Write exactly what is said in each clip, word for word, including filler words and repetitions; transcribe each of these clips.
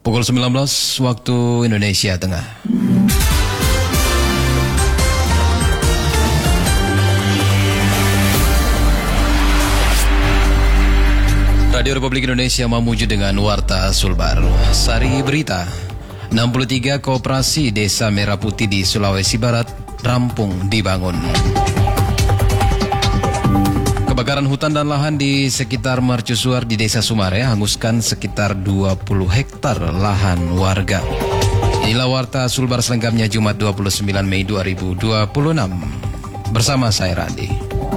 Pukul sembilan belas waktu Indonesia Tengah. Radio Republik Indonesia memuju dengan Warta Sulbar. Sari berita, enam puluh tiga koperasi Desa Merah Putih di Sulawesi Barat rampung dibangun. Kebakaran hutan dan lahan di sekitar Mercusuar di Desa Sumare hanguskan sekitar dua puluh hektar lahan warga. Inilah Warta Sulbar selengkapnya Jumat dua puluh sembilan Mei dua ribu dua puluh enam. Bersama saya Randi.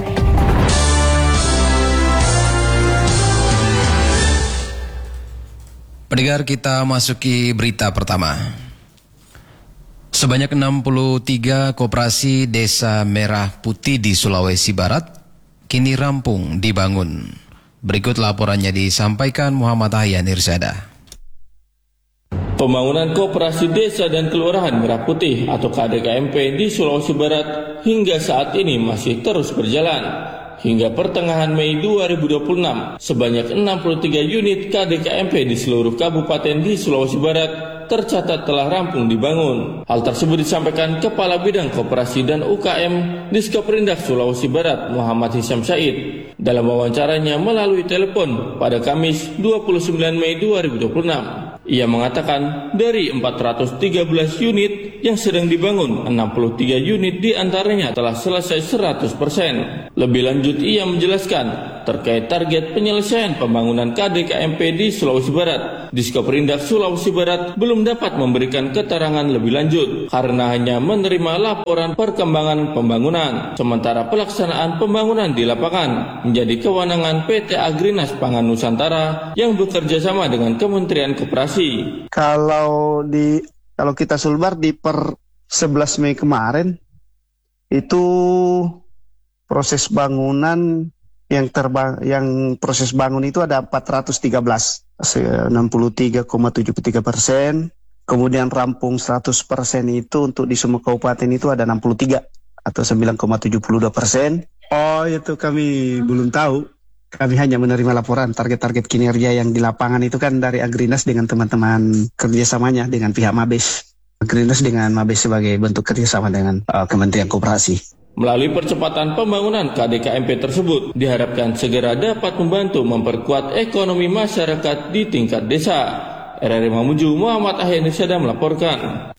Pendengar, kita masuki berita pertama. Sebanyak enam puluh tiga koperasi Desa Merah Putih di Sulawesi Barat kini rampung dibangun. Berikut laporannya disampaikan Muhammad Ahyan Irsada. Pembangunan koperasi desa dan kelurahan Merah Putih atau K D K M P di Sulawesi Barat hingga saat ini masih terus berjalan. Hingga pertengahan Mei dua ribu dua puluh enam, sebanyak enam puluh tiga unit K D K M P di seluruh kabupaten di Sulawesi Barat tercatat telah rampung dibangun. Hal tersebut disampaikan Kepala Bidang Koperasi dan U K M Diskoperindak Sulawesi Barat Muhammad Hisyam Said dalam wawancaranya melalui telepon pada Kamis dua puluh sembilan Mei dua ribu dua puluh enam. Ia mengatakan dari empat ratus tiga belas unit yang sedang dibangun, enam puluh tiga unit diantaranya telah selesai seratus persen. Lebih lanjut ia menjelaskan terkait target penyelesaian pembangunan K D K M P di Sulawesi Barat. Diskoperindak Sulawesi Barat belum dapat memberikan keterangan lebih lanjut karena hanya menerima laporan perkembangan pembangunan. Sementara pelaksanaan pembangunan di lapangan menjadi kewenangan P T Agrinas Pangan Nusantara yang bekerja sama dengan Kementerian Koperasi. Kalau di kalau kita Sulbar di per sebelas Mei kemarin itu proses bangunan yang terbang yang proses bangun itu ada empat ratus tiga belas, enam puluh tiga koma tujuh tiga persen. Kemudian rampung seratus persen itu untuk di semua kabupaten itu ada enam puluh tiga atau sembilan koma tujuh dua persen. Oh, itu kami belum tahu. Kami hanya menerima laporan target-target kinerja yang di lapangan itu kan dari Agrinas dengan teman-teman kerjasamanya dengan pihak Mabes. Agrinas dengan Mabes sebagai bentuk kerjasama dengan uh, Kementerian Koperasi. Melalui percepatan pembangunan K D K M P tersebut, diharapkan segera dapat membantu memperkuat ekonomi masyarakat di tingkat desa. R R I Mamuju, Muhammad Ahyan Irsada melaporkan.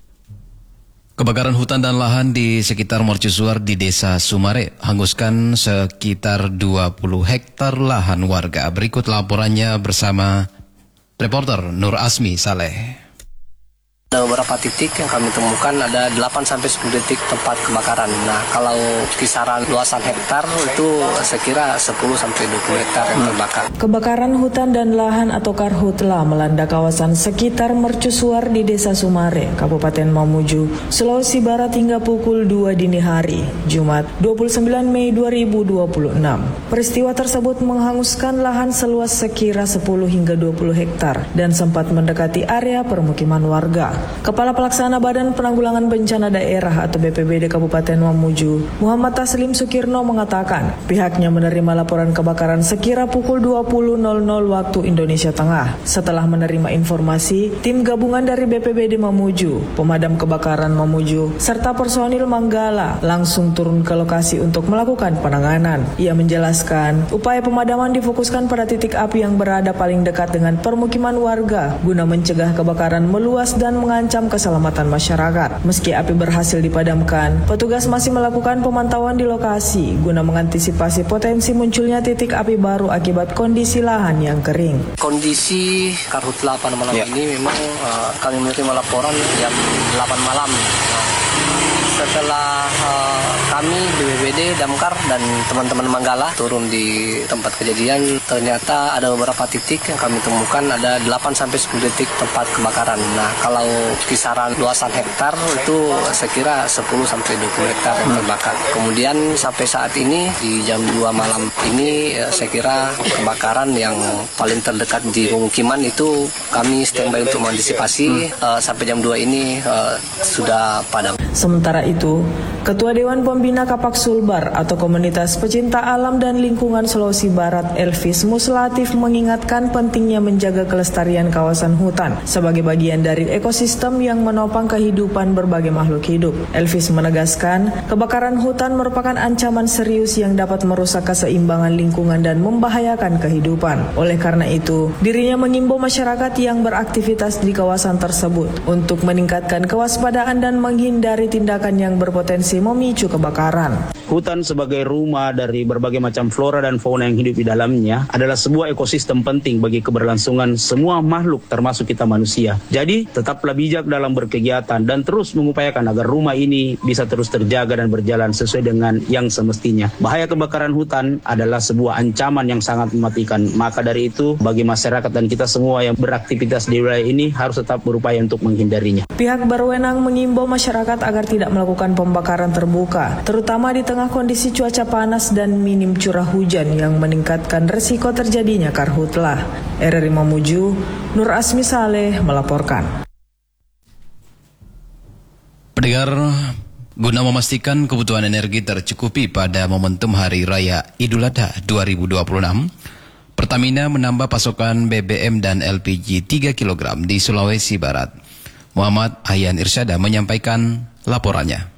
Kebakaran hutan dan lahan di sekitar Mercusuar di Desa Sumare hanguskan sekitar dua puluh hektar lahan warga. Berikut laporannya bersama reporter Nur Asmi Saleh. Ada beberapa titik yang kami temukan ada delapan sampai sepuluh titik tempat kebakaran. Nah, kalau kisaran luasan hektar itu sekira sepuluh sampai dua puluh hektar yang terbakar. Kebakaran hutan dan lahan atau karhutla melanda kawasan sekitar Mercusuar di Desa Sumare, Kabupaten Mamuju, Sulawesi Barat hingga pukul dua dini hari, Jumat dua puluh sembilan Mei dua ribu dua puluh enam. Peristiwa tersebut menghanguskan lahan seluas sekira sepuluh hingga dua puluh hektar dan sempat mendekati area permukiman warga. Kepala Pelaksana Badan Penanggulangan Bencana Daerah atau B P B D Kabupaten Mamuju, Muhammad Taslim Sukirno mengatakan pihaknya menerima laporan kebakaran sekira pukul dua puluh waktu Indonesia Tengah. Setelah menerima informasi, tim gabungan dari B P B D Mamuju, Pemadam Kebakaran Mamuju, serta personil Manggala langsung turun ke lokasi untuk melakukan penanganan. Ia menjelaskan, upaya pemadaman difokuskan pada titik api yang berada paling dekat dengan permukiman warga guna mencegah kebakaran meluas dan mengancam keselamatan masyarakat. Meski api berhasil dipadamkan, petugas masih melakukan pemantauan di lokasi guna mengantisipasi potensi munculnya titik api baru akibat kondisi lahan yang kering. Kondisi karhutla pada malam ya. Ini memang uh, kami menerima laporan jam delapan malam. Nah, setelah uh, kami B B B D, Damkar dan teman-teman Manggala turun di tempat kejadian, ternyata ada beberapa titik yang kami temukan ada delapan sampai sepuluh titik tempat kebakaran. Nah, kalau kisaran luasan hektar itu sekira sepuluh sampai dua puluh hektar yang terbakar. Kemudian sampai saat ini di jam dua malam ini saya kira kebakaran yang paling terdekat di pemukiman itu kami standby untuk mengantisipasi. uh, sampai jam dua ini uh, sudah padam. Sementara itu, Ketua Dewan Pembina Kapak Sulbar atau Komunitas Pecinta Alam dan Lingkungan Sulawesi Barat, Elvis Muslatif, mengingatkan pentingnya menjaga kelestarian kawasan hutan sebagai bagian dari ekosistem yang menopang kehidupan berbagai makhluk hidup. Elvis menegaskan, kebakaran hutan merupakan ancaman serius yang dapat merusak keseimbangan lingkungan dan membahayakan kehidupan. Oleh karena itu, dirinya mengimbau masyarakat yang beraktivitas di kawasan tersebut untuk meningkatkan kewaspadaan dan menghindari tindakan yang berpotensi memicu kebakaran. Hutan sebagai rumah dari berbagai macam flora dan fauna yang hidup di dalamnya adalah sebuah ekosistem penting bagi keberlangsungan semua makhluk termasuk kita manusia. Jadi tetaplah bijak dalam berkegiatan dan terus mengupayakan agar rumah ini bisa terus terjaga dan berjalan sesuai dengan yang semestinya. Bahaya kebakaran hutan adalah sebuah ancaman yang sangat mematikan. Maka dari itu bagi masyarakat dan kita semua yang beraktivitas di wilayah ini harus tetap berupaya untuk menghindarinya. Pihak berwenang mengimbau masyarakat agar tidak melakukan pembakaran terbuka, terutama di tengah kondisi cuaca panas dan minim curah hujan yang meningkatkan resiko terjadinya karhutlah. R R I Mamuju, Nur Asmi Saleh melaporkan. Pendengar, guna memastikan kebutuhan energi tercukupi pada momentum Hari Raya Idul Adha dua ribu dua puluh enam, Pertamina menambah pasokan B B M dan L P G tiga kilogram di Sulawesi Barat. Muhammad Ahyan Irsyada menyampaikan laporannya.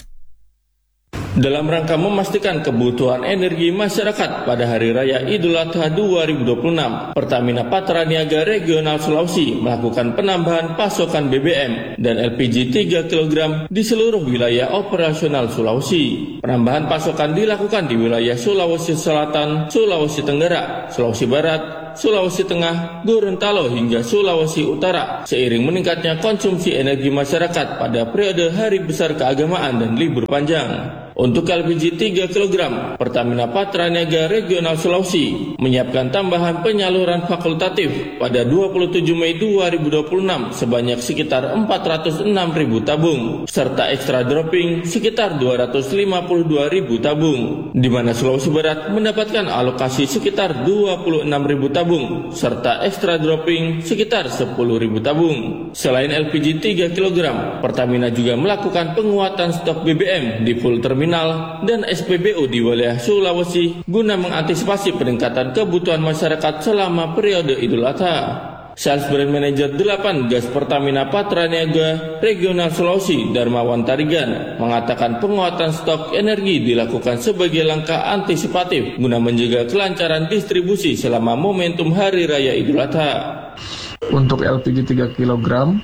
Dalam rangka memastikan kebutuhan energi masyarakat pada Hari Raya Idul Adha dua ribu dua puluh enam, Pertamina Patraniaga Regional Sulawesi melakukan penambahan pasokan B B M dan L P G tiga kilogram di seluruh wilayah operasional Sulawesi. Penambahan pasokan dilakukan di wilayah Sulawesi Selatan, Sulawesi Tenggara, Sulawesi Barat, Sulawesi Tengah, Gorontalo hingga Sulawesi Utara seiring meningkatnya konsumsi energi masyarakat pada periode hari besar keagamaan dan libur panjang. Untuk L P G tiga kilogram, Pertamina Patraniaga Regional Sulawesi menyiapkan tambahan penyaluran fakultatif pada dua puluh tujuh Mei dua ribu dua puluh enam sebanyak sekitar empat ratus enam ribu tabung, serta extra dropping sekitar dua ratus lima puluh dua ribu tabung, di mana Sulawesi Barat mendapatkan alokasi sekitar dua puluh enam ribu tabung, serta extra dropping sekitar sepuluh ribu tabung. Selain L P G tiga kilogram, Pertamina juga melakukan penguatan stok B B M di full terminal dan S P B U di wilayah Sulawesi guna mengantisipasi peningkatan kebutuhan masyarakat selama periode Idul Adha. Sales Brand Manager delapan Gas Pertamina Patraniaga Regional Sulawesi, Darmawan Tarigan, mengatakan penguatan stok energi dilakukan sebagai langkah antisipatif guna menjaga kelancaran distribusi selama momentum Hari Raya Idul Adha. Untuk L P G tiga kilogram,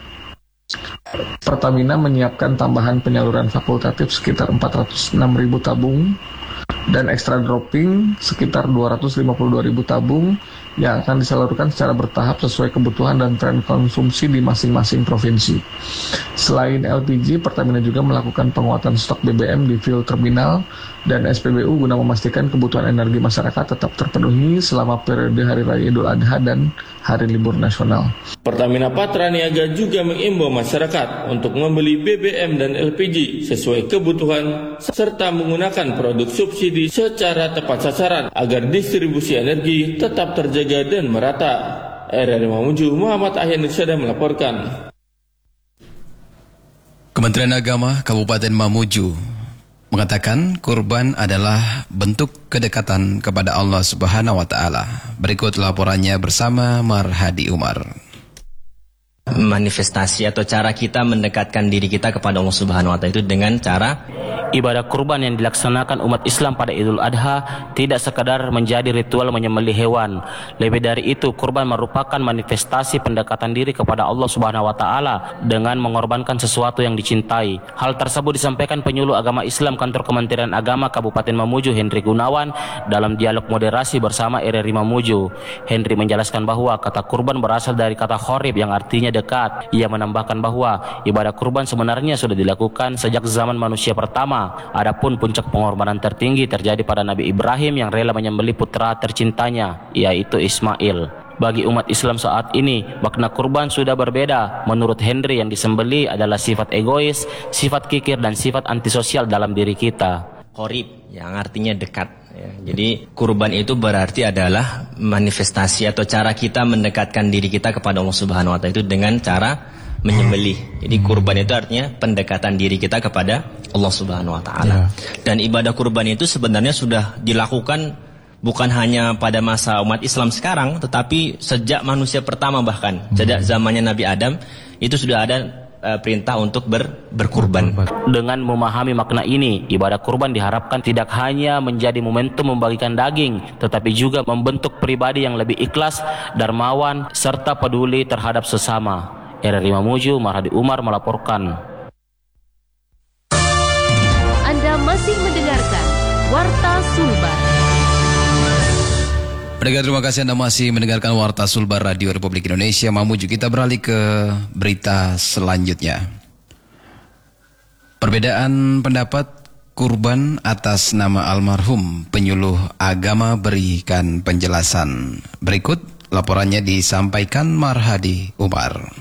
Pertamina menyiapkan tambahan penyaluran fakultatif sekitar empat ratus enam ribu tabung dan extra dropping sekitar dua ratus lima puluh dua ribu tabung yang akan disalurkan secara bertahap sesuai kebutuhan dan tren konsumsi di masing-masing provinsi. Selain L P G, Pertamina juga melakukan penguatan stok B B M di fuel terminal dan S P B U guna memastikan kebutuhan energi masyarakat tetap terpenuhi selama periode Hari Raya Idul Adha dan Hari Libur Nasional. Pertamina Patraniaga juga mengimbau masyarakat untuk membeli B B M dan L P G sesuai kebutuhan serta menggunakan produk subsidi secara tepat sasaran agar distribusi energi tetap terjaga dan merata. R R I Mamuju, Muhammad Ahyan Irsyada melaporkan. Kementerian Agama Kabupaten Mamuju mengatakan kurban adalah bentuk kedekatan kepada Allah Subhanahu wa taala. Berikut laporannya bersama Marhadi Umar. Manifestasi atau cara kita mendekatkan diri kita kepada Allah Subhanahu wa taala itu dengan cara ibadah kurban yang dilaksanakan umat Islam pada Idul Adha tidak sekadar menjadi ritual menyembelih hewan. Lebih dari itu, kurban merupakan manifestasi pendekatan diri kepada Allah Subhanahu wa taala dengan mengorbankan sesuatu yang dicintai. Hal tersebut disampaikan penyuluh agama Islam Kantor Kementerian Agama Kabupaten Mamuju, Henry Gunawan, dalam dialog moderasi bersama R R I Mamuju. Henry menjelaskan bahwa kata kurban berasal dari kata khorib yang artinya dekat. Ia menambahkan bahwa ibadah kurban sebenarnya sudah dilakukan sejak zaman manusia pertama. Adapun puncak pengorbanan tertinggi terjadi pada Nabi Ibrahim yang rela menyembelih putra tercintanya, yaitu Ismail. Bagi umat Islam saat ini, makna kurban sudah berbeda. Menurut Henry, yang disembelih adalah sifat egois, sifat kikir, dan sifat antisosial dalam diri kita. Qorib yang artinya dekat. Ya, jadi kurban itu berarti adalah manifestasi atau cara kita mendekatkan diri kita kepada Allah Subhanahu wa taala itu dengan cara menyembelih. Jadi kurban itu artinya pendekatan diri kita kepada Allah Subhanahu wa taala. Ya. Dan ibadah kurban itu sebenarnya sudah dilakukan bukan hanya pada masa umat Islam sekarang, tetapi sejak manusia pertama bahkan, hmm. sejak zamannya Nabi Adam itu sudah ada uh, perintah untuk ber, berkurban. Dengan memahami makna ini, ibadah kurban diharapkan tidak hanya menjadi momentum membagikan daging, tetapi juga membentuk pribadi yang lebih ikhlas, dermawan, serta peduli terhadap sesama. R R I Mamuju, Marhadi Umar melaporkan. Anda masih mendengarkan Warta Sulbar. Pendengar, terima kasih Anda masih mendengarkan Warta Sulbar Radio Republik Indonesia Mamuju. Kita beralih ke berita selanjutnya. Perbedaan pendapat kurban atas nama almarhum penyuluh agama berikan penjelasan. Berikut laporannya disampaikan Marhadi Umar.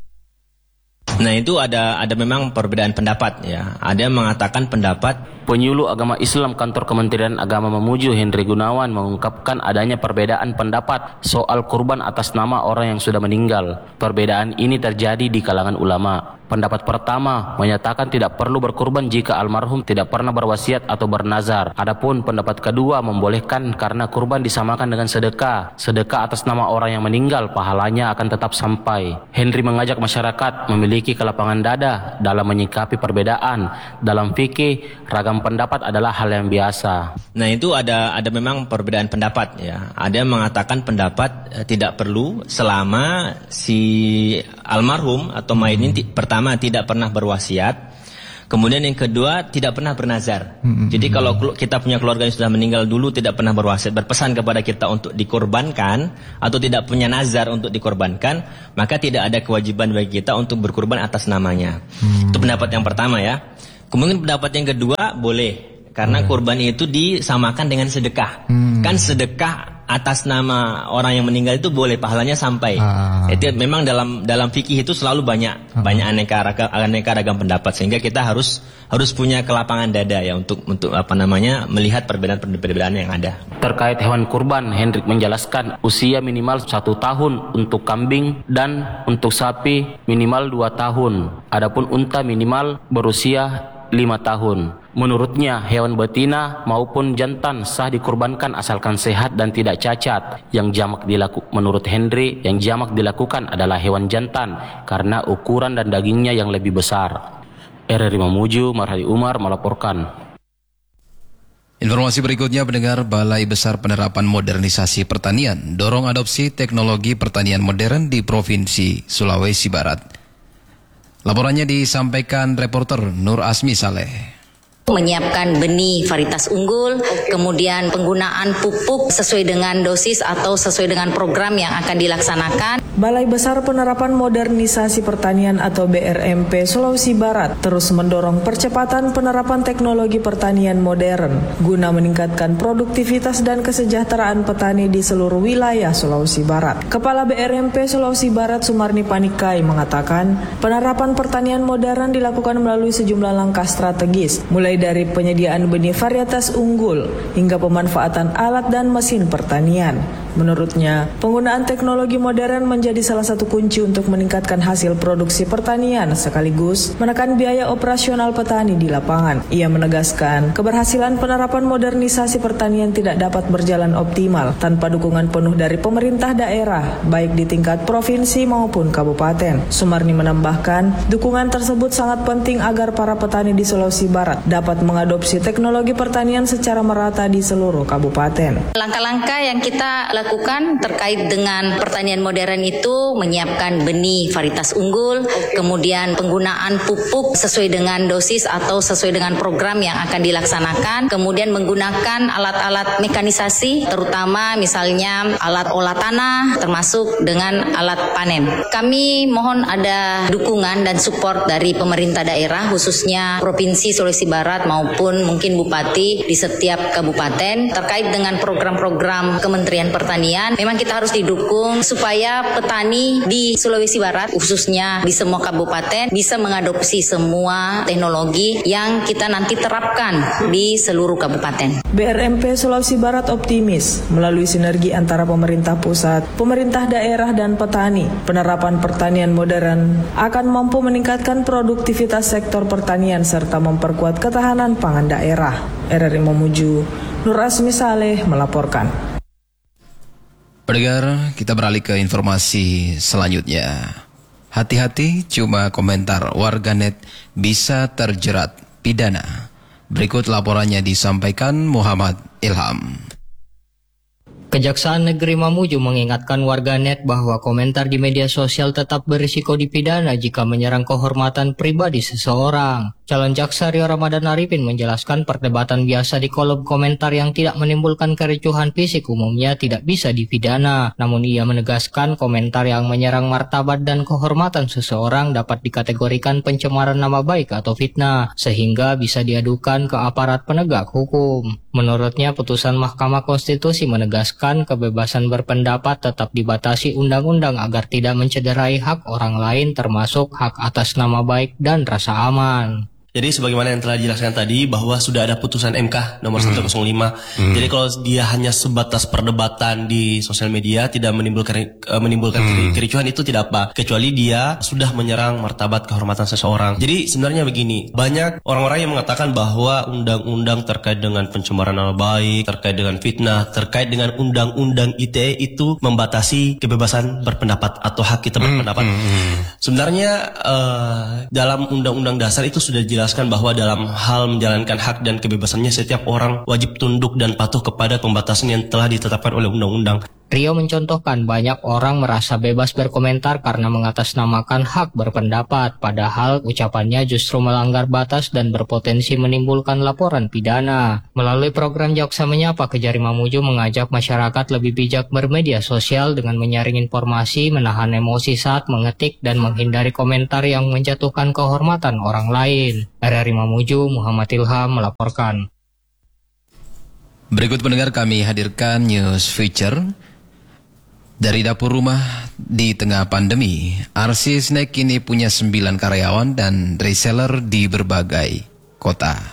Nah, itu ada ada memang perbedaan pendapat ya. Ada yang mengatakan pendapat penyuluh agama Islam kantor Kementerian Agama Mamuju Henry Gunawan mengungkapkan adanya perbedaan pendapat soal kurban atas nama orang yang sudah meninggal. Perbedaan ini terjadi di kalangan ulama. Pendapat pertama menyatakan tidak perlu berkurban jika almarhum tidak pernah berwasiat atau bernazar. Adapun pendapat kedua membolehkan karena kurban disamakan dengan sedekah. Sedekah atas nama orang yang meninggal pahalanya akan tetap sampai. Henry mengajak masyarakat memiliki kelapangan dada dalam menyikapi perbedaan. Dalam fikih, ragam pendapat adalah hal yang biasa. Nah, itu ada ada memang perbedaan pendapat ya. Ada yang mengatakan pendapat eh, tidak perlu selama si almarhum atau mayit ini pertama tidak pernah berwasiat, kemudian yang kedua tidak pernah bernazar. Hmm. Jadi kalau kita punya keluarga yang sudah meninggal dulu tidak pernah berwasiat, berpesan kepada kita untuk dikorbankan atau tidak punya nazar untuk dikorbankan, maka tidak ada kewajiban bagi kita untuk berkurban atas namanya. Hmm. Itu pendapat yang pertama ya. Kemudian pendapat yang kedua boleh, karena hmm. kurban itu disamakan dengan sedekah. Hmm. Kan sedekah atas nama orang yang meninggal itu boleh, pahalanya sampai. Ah. Itu memang dalam dalam fikih itu selalu banyak ah. banyak aneka ragam, aneka ragam pendapat, sehingga kita harus harus punya kelapangan dada ya untuk untuk apa namanya melihat perbedaan-perbedaan yang ada. Terkait hewan kurban, Hendrik menjelaskan usia minimal satu tahun untuk kambing dan untuk sapi minimal dua tahun. Adapun unta minimal berusia lima tahun. Menurutnya, hewan betina maupun jantan sah dikurbankan asalkan sehat dan tidak cacat. Yang jamak dilaku, menurut Henry, yang jamak dilakukan adalah hewan jantan karena ukuran dan dagingnya yang lebih besar. R R I Mamuju, Marhadi Umar melaporkan. Informasi berikutnya, pendengar, Balai Besar Penerapan Modernisasi Pertanian dorong adopsi teknologi pertanian modern di Provinsi Sulawesi Barat. Laporannya disampaikan reporter Nur Asmi Saleh. Menyiapkan benih varietas unggul, kemudian penggunaan pupuk sesuai dengan dosis atau sesuai dengan program yang akan dilaksanakan. Balai Besar Penerapan Modernisasi Pertanian atau B R M P Sulawesi Barat terus mendorong percepatan penerapan teknologi pertanian modern guna meningkatkan produktivitas dan kesejahteraan petani di seluruh wilayah Sulawesi Barat. Kepala B R M P Sulawesi Barat Sumarni Panikai mengatakan penerapan pertanian modern dilakukan melalui sejumlah langkah strategis, mulai dari penyediaan benih varietas unggul hingga pemanfaatan alat dan mesin pertanian. Menurutnya, penggunaan teknologi modern menjadi salah satu kunci untuk meningkatkan hasil produksi pertanian sekaligus menekan biaya operasional petani di lapangan. Ia menegaskan, keberhasilan penerapan modernisasi pertanian tidak dapat berjalan optimal tanpa dukungan penuh dari pemerintah daerah, baik di tingkat provinsi maupun kabupaten. Sumarni menambahkan, dukungan tersebut sangat penting agar para petani di Sulawesi Barat dapat mengadopsi teknologi pertanian secara merata di seluruh kabupaten. Langkah-langkah yang kita lakukan terkait dengan pertanian modern itu menyiapkan benih varietas unggul, kemudian penggunaan pupuk sesuai dengan dosis atau sesuai dengan program yang akan dilaksanakan, kemudian menggunakan alat-alat mekanisasi, terutama misalnya alat olah tanah termasuk dengan alat panen. Kami mohon ada dukungan dan support dari pemerintah daerah, khususnya Provinsi Sulawesi Barat maupun mungkin Bupati di setiap kabupaten terkait dengan program-program Kementerian Pertanian pertanian, memang kita harus didukung supaya petani di Sulawesi Barat, khususnya di semua kabupaten, bisa mengadopsi semua teknologi yang kita nanti terapkan di seluruh kabupaten. B R M P Sulawesi Barat optimis melalui sinergi antara pemerintah pusat, pemerintah daerah dan petani, penerapan pertanian modern akan mampu meningkatkan produktivitas sektor pertanian serta memperkuat ketahanan pangan daerah. R R I Mamuju, Nur Asmi Saleh melaporkan. Pendengar, kita beralih ke informasi selanjutnya. Hati-hati, cuma komentar warganet bisa terjerat pidana. Berikut laporannya disampaikan Muhammad Ilham. Kejaksaan Negeri Mamuju mengingatkan warganet bahwa komentar di media sosial tetap berisiko dipidana jika menyerang kehormatan pribadi seseorang. Calon Jaksa Rio Ramadan Arifin menjelaskan perdebatan biasa di kolom komentar yang tidak menimbulkan kericuhan fisik umumnya tidak bisa dipidana. Namun ia menegaskan komentar yang menyerang martabat dan kehormatan seseorang dapat dikategorikan pencemaran nama baik atau fitnah, sehingga bisa diadukan ke aparat penegak hukum. Menurutnya, putusan Mahkamah Konstitusi menegaskan kebebasan berpendapat tetap dibatasi undang-undang agar tidak mencederai hak orang lain termasuk hak atas nama baik dan rasa aman. Jadi sebagaimana yang telah dijelaskan tadi bahwa sudah ada putusan M K nomor hmm. seratus lima. Hmm. Jadi kalau dia hanya sebatas perdebatan di sosial media tidak menimbulkan uh, menimbulkan hmm. kericuhan itu tidak apa, kecuali dia sudah menyerang martabat kehormatan seseorang. Jadi sebenarnya begini, banyak orang-orang yang mengatakan bahwa undang-undang terkait dengan pencemaran nama baik, terkait dengan fitnah, terkait dengan undang-undang I T E itu membatasi kebebasan berpendapat atau hak kita berpendapat. Hmm. Hmm. Sebenarnya uh, dalam undang-undang dasar itu sudah jelas jelaskan bahwa dalam hal menjalankan hak dan kebebasannya setiap orang wajib tunduk dan patuh kepada pembatasan yang telah ditetapkan oleh undang-undang. Rio mencontohkan banyak orang merasa bebas berkomentar karena mengatasnamakan hak berpendapat, padahal ucapannya justru melanggar batas dan berpotensi menimbulkan laporan pidana. Melalui program Jaksa Menyapa, Kejari Mamuju mengajak masyarakat lebih bijak bermedia sosial dengan menyaring informasi, menahan emosi saat mengetik, dan menghindari komentar yang menjatuhkan kehormatan orang lain. R R I Mamuju, Muhammad Ilham melaporkan. Berikut pendengar kami hadirkan News Feature. Dari dapur rumah di tengah pandemi, R C Snack kini punya sembilan karyawan dan reseller di berbagai kota.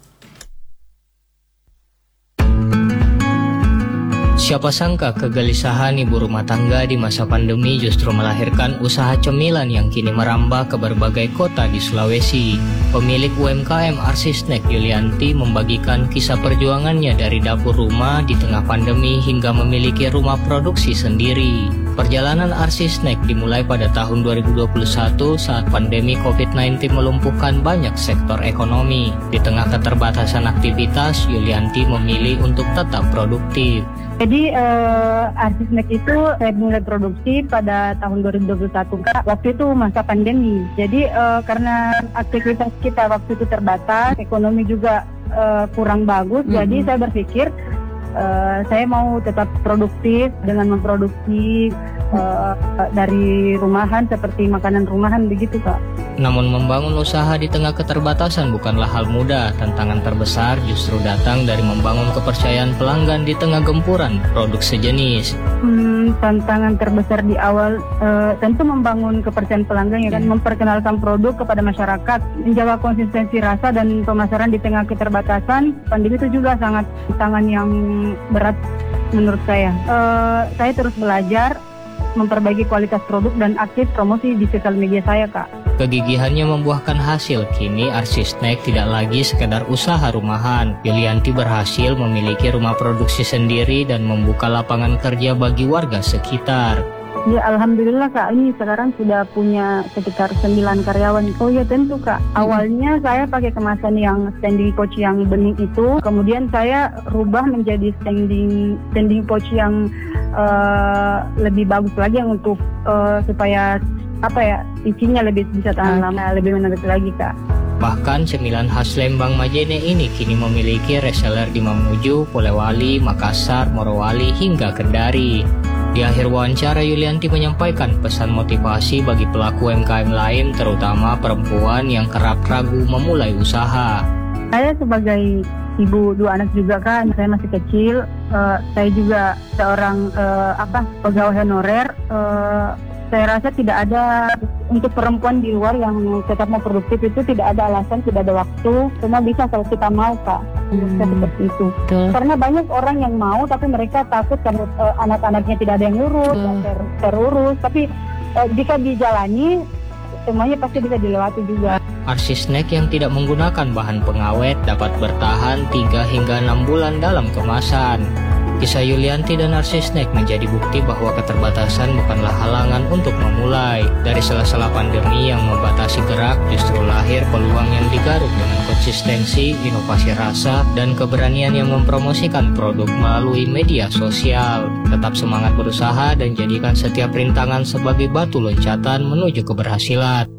Siapa sangka kegelisahan ibu rumah tangga di masa pandemi justru melahirkan usaha cemilan yang kini merambah ke berbagai kota di Sulawesi. Pemilik U M K M R C Snack Yulianti membagikan kisah perjuangannya dari dapur rumah di tengah pandemi hingga memiliki rumah produksi sendiri. Perjalanan R C Snack dimulai pada tahun dua ribu dua puluh satu saat pandemi covid sembilan belas melumpuhkan banyak sektor ekonomi. Di tengah keterbatasan aktivitas, Yulianti memilih untuk tetap produktif. Jadi uh, R C Snack itu saya mulai produksi pada tahun dua ribu dua puluh satu, Kak. Waktu itu masa pandemi. Jadi uh, karena aktivitas kita waktu itu terbatas, ekonomi juga uh, kurang bagus, mm-hmm. jadi saya berpikir uh, saya mau tetap produktif dengan memproduksi uh, dari rumahan seperti makanan rumahan begitu, Kak. Namun membangun usaha di tengah keterbatasan bukanlah hal mudah. Tantangan terbesar justru datang dari membangun kepercayaan pelanggan di tengah gempuran produk sejenis. Hmm, tantangan terbesar di awal uh, tentu membangun kepercayaan pelanggan, ya kan, memperkenalkan produk kepada masyarakat, menjaga konsistensi rasa dan pemasaran di tengah keterbatasan. Pandemi itu juga sangat tantangan yang berat menurut saya. Uh, saya terus belajar, memperbaiki kualitas produk dan aktif promosi di sosial media saya, Kak. Kegigihannya membuahkan hasil. Kini R C Snack tidak lagi sekedar usaha rumahan. Yulianti berhasil memiliki rumah produksi sendiri dan membuka lapangan kerja bagi warga sekitar. Ya, alhamdulillah, Kak, ini sekarang sudah punya sekitar sembilan karyawan. Oh ya, tentu, Kak. Awalnya saya pakai kemasan yang standing pouch yang bening itu, kemudian saya rubah menjadi standing standing pouch yang uh, lebih bagus lagi yang untuk uh, supaya apa ya, isinya lebih bisa tahan lama, lebih menarik lagi, Kak. Bahkan cemilan khas Lembang Majene ini kini memiliki reseller di Mamuju, Polewali, Makassar, Morowali hingga Kendari. Di akhir wawancara, Yulianti menyampaikan pesan motivasi bagi pelaku U M K M lain, terutama perempuan yang kerap ragu memulai usaha. Saya sebagai ibu dua anak juga, kan, saya masih kecil. uh, saya juga seorang uh, apa pegawai honorer. Uh, saya rasa tidak ada untuk perempuan di luar yang tetap mau produktif itu tidak ada alasan, tidak ada waktu, semua bisa kalau kita mau, Kak. Hmm. Seperti itu. Betul. Karena banyak orang yang mau tapi mereka takut karena uh, anak-anaknya tidak ada yang ngurus, hmm. ter terurus. Tapi uh, jika dijalani semuanya pasti bisa dilewati juga. R C Snack yang tidak menggunakan bahan pengawet dapat bertahan tiga hingga enam bulan dalam kemasan. Kisah Yulianti dan R C Snack menjadi bukti bahwa keterbatasan bukanlah halangan untuk memulai. Dari sela-sela pandemi yang membatasi gerak, justru lahir peluang yang digaruk dengan konsistensi, inovasi rasa, dan keberanian yang mempromosikan produk melalui media sosial. Tetap semangat berusaha dan jadikan setiap rintangan sebagai batu loncatan menuju keberhasilan.